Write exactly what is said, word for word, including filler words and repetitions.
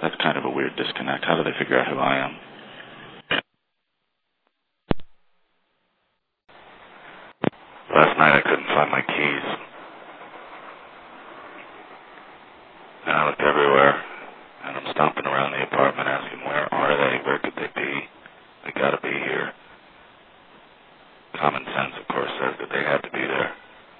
That's kind of a weird disconnect. How do they figure out who I am? Last night I couldn't find my keys. And I looked everywhere. And I'm stomping around the apartment asking, where are they? Where could they be? They gotta be